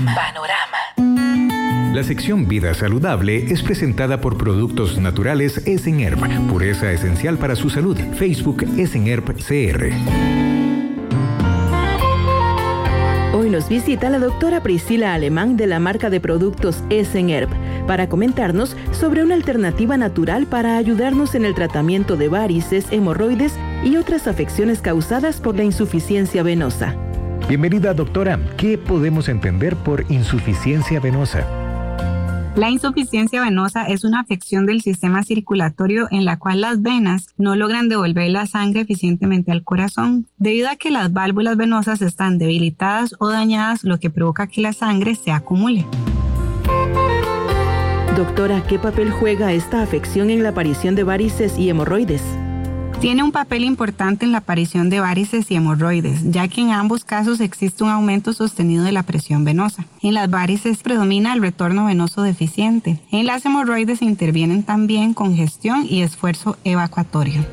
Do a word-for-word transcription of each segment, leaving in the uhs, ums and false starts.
Panorama. Panorama. La sección Vida Saludable es presentada por Productos Naturales Esenherb, pureza esencial para su salud. Facebook Esenherb C R. Hoy nos visita la doctora Priscila Alemán de la marca de productos Esenherb para comentarnos sobre una alternativa natural para ayudarnos en el tratamiento de varices, hemorroides y otras afecciones causadas por la insuficiencia venosa. Bienvenida, doctora. ¿Qué podemos entender por insuficiencia venosa? La insuficiencia venosa es una afección del sistema circulatorio en la cual las venas no logran devolver la sangre eficientemente al corazón, debido a que las válvulas venosas están debilitadas o dañadas, lo que provoca que la sangre se acumule. Doctora, ¿qué papel juega esta afección en la aparición de varices y hemorroides? Tiene un papel importante en la aparición de varices y hemorroides, ya que en ambos casos existe un aumento sostenido de la presión venosa. En las varices predomina el retorno venoso deficiente. En las hemorroides intervienen también congestión y esfuerzo evacuatorio.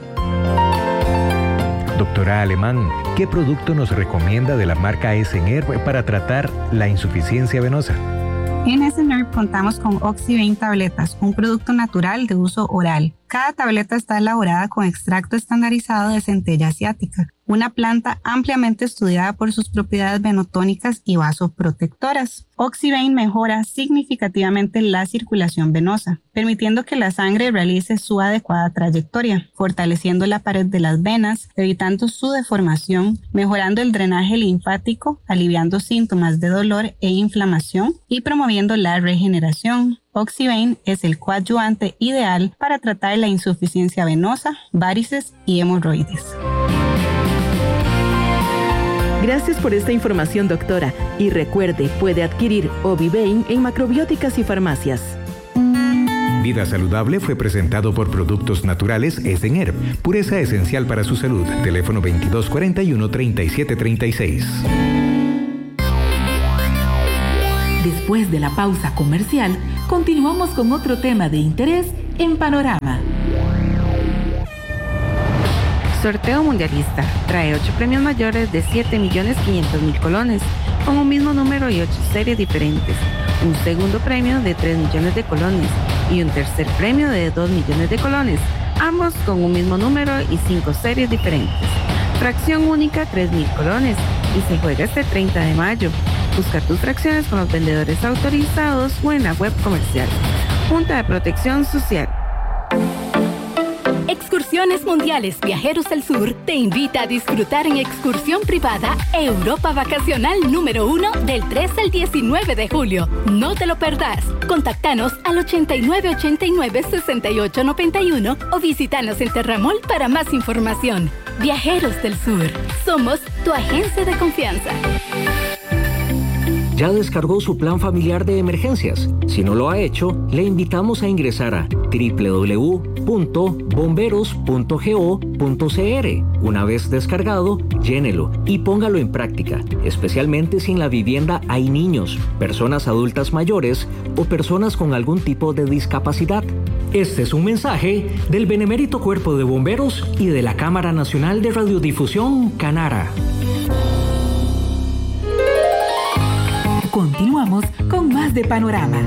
Doctora Alemán, ¿qué producto nos recomienda de la marca Esenherb para tratar la insuficiencia venosa? En Esenherb contamos con Oxyvein tabletas, un producto natural de uso oral. Cada tableta está elaborada con extracto estandarizado de centella asiática, una planta ampliamente estudiada por sus propiedades venotónicas y vasoprotectoras. Oxyvein mejora significativamente la circulación venosa, permitiendo que la sangre realice su adecuada trayectoria, fortaleciendo la pared de las venas, evitando su deformación, mejorando el drenaje linfático, aliviando síntomas de dolor e inflamación y promoviendo la regeneración. Oxyvein es el coadyuvante ideal para tratar la insuficiencia venosa, varices y hemorroides. Gracias por esta información, doctora. Y recuerde, puede adquirir Ovivein en macrobióticas y farmacias. Vida Saludable fue presentado por Productos Naturales Esenherb, pureza esencial para su salud. Teléfono veintidós cuarenta y uno, treinta y siete treinta y seis. Después de la pausa comercial, continuamos con otro tema de interés en Panorama. Sorteo Mundialista trae ocho premios mayores de siete millones quinientos mil colones, con un mismo número y ocho series diferentes, un segundo premio de tres millones de colones y un tercer premio de dos millones de colones, ambos con un mismo número y cinco series diferentes. Fracción única tres mil colones y se juega este treinta de mayo. Busca tus fracciones con los vendedores autorizados o en la web comercial. Junta de Protección Social. Excursiones Mundiales Viajeros del Sur te invita a disfrutar en excursión privada Europa Vacacional número uno del tres al diecinueve de julio. No te lo perdás. Contáctanos al ochenta y nueve ochenta y nueve sesenta y ocho noventa y uno o visítanos en Terramol para más información. Viajeros del Sur. Somos tu agencia de confianza. ¿Ya descargó su plan familiar de emergencias? Si no lo ha hecho, le invitamos a ingresar a doble u doble u doble u punto bomberos punto go punto c r. Una vez descargado, llénelo y póngalo en práctica, especialmente si en la vivienda hay niños, personas adultas mayores o personas con algún tipo de discapacidad. Este es un mensaje del Benemérito Cuerpo de Bomberos y de la Cámara Nacional de Radiodifusión, Canara. Continuamos con más de Panorama.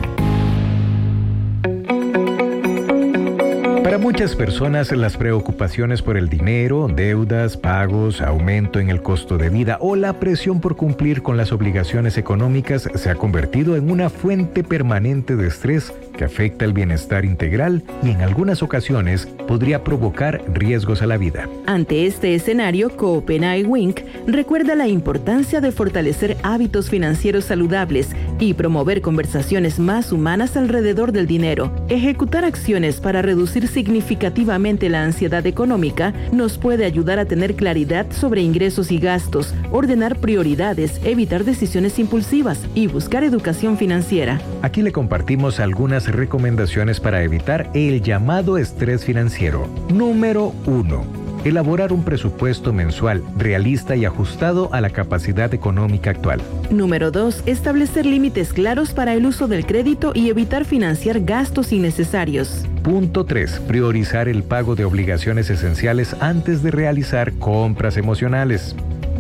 Para muchas personas, las preocupaciones por el dinero, deudas, pagos, aumento en el costo de vida o la presión por cumplir con las obligaciones económicas se ha convertido en una fuente permanente de estrés que afecta el bienestar integral y en algunas ocasiones podría provocar riesgos a la vida. Ante este escenario, Copenhague Incorporated recuerda la importancia de fortalecer hábitos financieros saludables y promover conversaciones más humanas alrededor del dinero. Ejecutar acciones para reducir significativamente la ansiedad económica nos puede ayudar a tener claridad sobre ingresos y gastos, ordenar prioridades, evitar decisiones impulsivas y buscar educación financiera. Aquí le compartimos algunas recomendaciones para evitar el llamado estrés financiero. Número uno. Elaborar un presupuesto mensual realista y ajustado a la capacidad económica actual. Número dos. Establecer límites claros para el uso del crédito y evitar financiar gastos innecesarios. Punto tres. Priorizar el pago de obligaciones esenciales antes de realizar compras emocionales.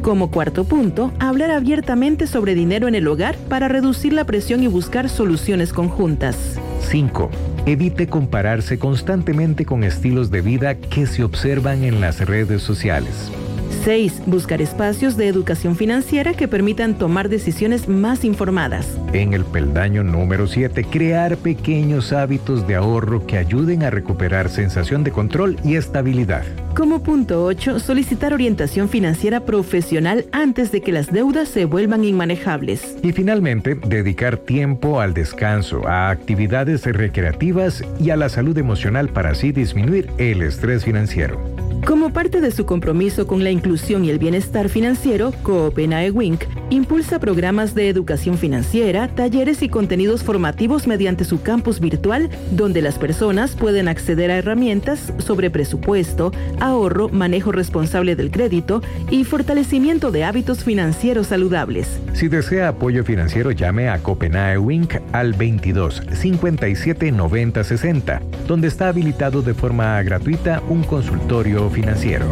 Como cuarto punto, hablar abiertamente sobre dinero en el hogar para reducir la presión y buscar soluciones conjuntas. cinco. Evite compararse constantemente con estilos de vida que se observan en las redes sociales. seis. Buscar espacios de educación financiera que permitan tomar decisiones más informadas. En el peldaño número siete, crear pequeños hábitos de ahorro que ayuden a recuperar sensación de control y estabilidad. Como punto ocho, solicitar orientación financiera profesional antes de que las deudas se vuelvan inmanejables. Y finalmente, dedicar tiempo al descanso, a actividades recreativas y a la salud emocional para así disminuir el estrés financiero. Como parte de su compromiso con la inclusión y el bienestar financiero, Copenae Wink impulsa programas de educación financiera, talleres y contenidos formativos mediante su campus virtual, donde las personas pueden acceder a herramientas sobre presupuesto, ahorro, manejo responsable del crédito y fortalecimiento de hábitos financieros saludables. Si desea apoyo financiero, llame a Copenae Wink al veintidós, cincuenta y siete, noventa, sesenta, donde está habilitado de forma gratuita un consultorio financiero.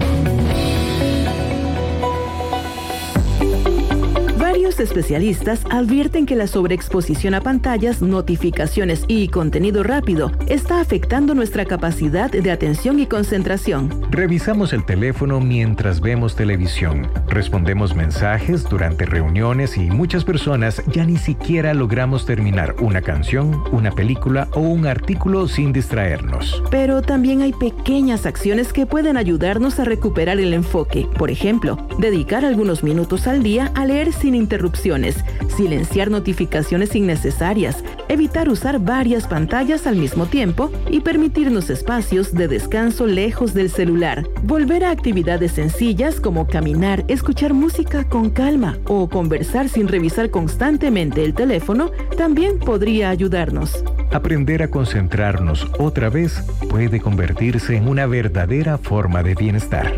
Varios especialistas advierten que la sobreexposición a pantallas, notificaciones y contenido rápido está afectando nuestra capacidad de atención y concentración. Revisamos el teléfono mientras vemos televisión, respondemos mensajes durante reuniones y muchas personas ya ni siquiera logramos terminar una canción, una película o un artículo sin distraernos. Pero también hay pequeñas acciones que pueden ayudarnos a recuperar el enfoque. Por ejemplo, dedicar algunos minutos al día a leer sin interrupciones, silenciar notificaciones innecesarias, evitar usar varias pantallas al mismo tiempo y permitirnos espacios de descanso lejos del celular. Volver a actividades sencillas como caminar, escuchar música con calma o conversar sin revisar constantemente el teléfono también podría ayudarnos. Aprender a concentrarnos otra vez puede convertirse en una verdadera forma de bienestar.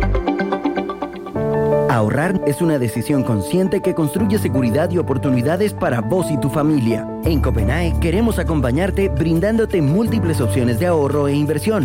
Ahorrar es una decisión consciente que construye seguridad y oportunidades para vos y tu familia. En Copenae queremos acompañarte brindándote múltiples opciones de ahorro e inversión.